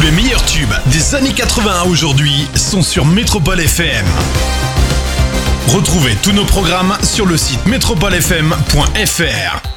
les meilleurs tubes des années 80 à aujourd'hui sont sur Métropole FM. Retrouvez tous nos programmes sur le site metropolefm.fr.